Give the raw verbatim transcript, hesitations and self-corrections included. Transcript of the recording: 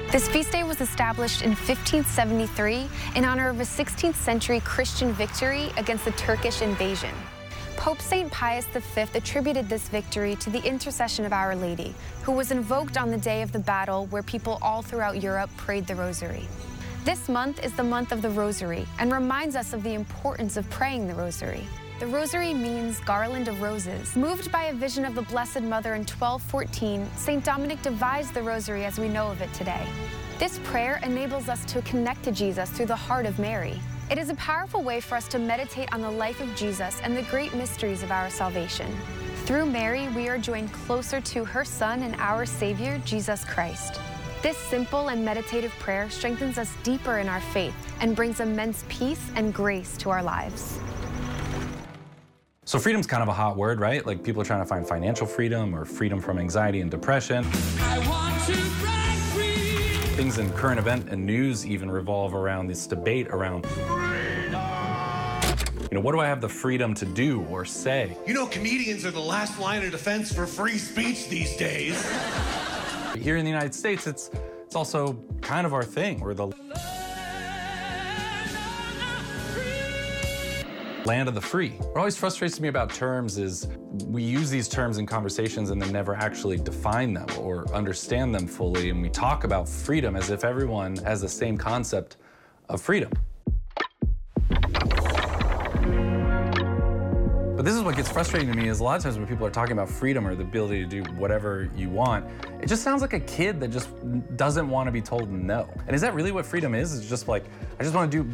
This feast day was established in fifteen seventy-three in honor of a sixteenth century Christian victory against the Turkish invasion. Pope Saint Pius the Fifth attributed this victory to the intercession of Our Lady, who was invoked on the day of the battle where people all throughout Europe prayed the Rosary. This month is the month of the Rosary and reminds us of the importance of praying the Rosary. The Rosary means garland of roses. Moved by a vision of the Blessed Mother in twelve fourteen, Saint Dominic devised the Rosary as we know of it today. This prayer enables us to connect to Jesus through the heart of Mary. It is a powerful way for us to meditate on the life of Jesus and the great mysteries of our salvation. Through Mary, we are joined closer to her Son and our Savior, Jesus Christ. This simple and meditative prayer strengthens us deeper in our faith and brings immense peace and grace to our lives. So freedom's kind of a hot word, right? Like people are trying to find financial freedom or freedom from anxiety and depression. I want to break free. Things in current event and news even revolve around this debate around freedom. You know, what do I have the freedom to do or say? You know, comedians are the last line of defense for free speech these days. Here in the United States, it's it's also kind of our thing. We're the land of the free. What always frustrates me about terms is we use these terms in conversations and then never actually define them or understand them fully, and we talk about freedom as if everyone has the same concept of freedom. But this is what gets frustrating to me is a lot of times when people are talking about freedom or the ability to do whatever you want, it just sounds like a kid that just doesn't want to be told no. And is that really what freedom is? It's just like, I just want to do